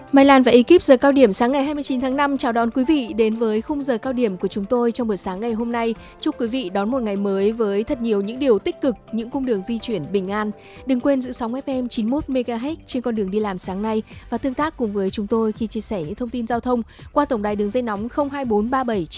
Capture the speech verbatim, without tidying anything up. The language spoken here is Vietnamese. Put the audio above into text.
Mai Lan và ekip giờ cao điểm sáng ngày hai mươi chín tháng năm chào đón quý vị đến với khung giờ cao điểm của chúng tôi trong buổi sáng ngày hôm nay. Chúc quý vị đón một ngày mới với thật nhiều những điều tích cực, những cung đường di chuyển bình an. Đừng quên giữ sóng ép em chín mươi mốt mê ga héc trên con đường đi làm sáng nay và tương tác cùng với chúng tôi khi chia sẻ những thông tin giao thông qua tổng đài đường dây nóng không hai bốn ba bảy